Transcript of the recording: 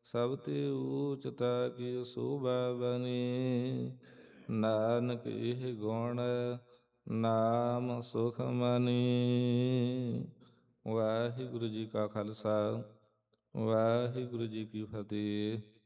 ਸਭ ਤੇ ਊਚਤਾ ਕੀ ਸੋਭਾ ਬਨੀ। ਨਾਨਕ ਇਹ ਗੁਣ ਨਾਮ ਸੁਖ ਮਨੀ। ਵਾਹਿਗੁਰੂ ਜੀ ਕਾ ਖਾਲਸਾ, ਵਾਹਿਗੁਰੂ ਜੀ ਕੀ ਫਤਿਹ।